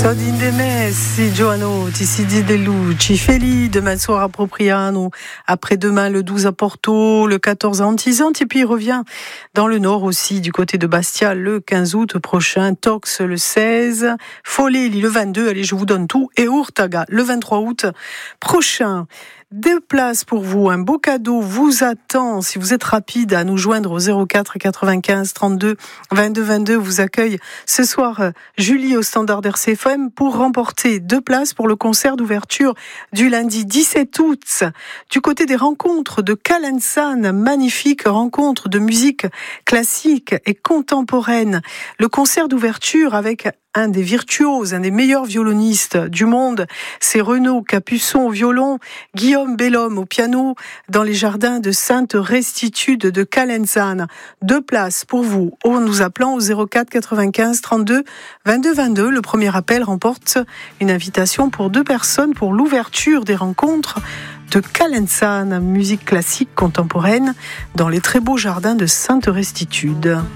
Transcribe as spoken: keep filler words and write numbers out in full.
Sodin de Messi, Giovanno, Tisidi de Luci, Feli, demain soir à Propriano, après-demain le douze à Porto, le quatorze à Antisante, et puis il revient dans le nord aussi, du côté de Bastia, le quinze août prochain, Tox le seize, Foleli le vingt-deux, allez je vous donne tout, et Hurtaga le vingt-trois août prochain. Deux places pour vous, un beau cadeau vous attend. Si vous êtes rapide à nous joindre au zéro quatre quatre-vingt-quinze trente-deux vingt-deux vingt-deux, vous accueille ce soir Julie au standard R C F M pour remporter deux places pour le concert d'ouverture du lundi dix-sept août du côté des rencontres de Calenzane, magnifique rencontre de musique classique et contemporaine. Le concert d'ouverture avec un des virtuoses, un des meilleurs violonistes du monde, c'est Renaud Capuçon au violon, Guillaume Bellhomme au piano, dans les jardins de Sainte-Restitude de Calenzane. Deux places pour vous, en nous appelant au zéro quatre quatre-vingt-quinze trente-deux vingt-deux vingt-deux. Le premier appel remporte une invitation pour deux personnes pour l'ouverture des rencontres de Calenzane, musique classique contemporaine, dans les très beaux jardins de Sainte-Restitude.